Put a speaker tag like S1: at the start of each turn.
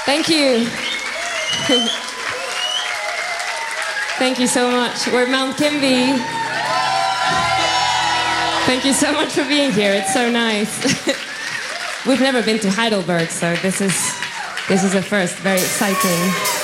S1: Thank you. Thank you so much. We're Mount Kimby. Thank you so much for being here. It's so nice. We've never been to Heidelberg, so this is a first. Very exciting.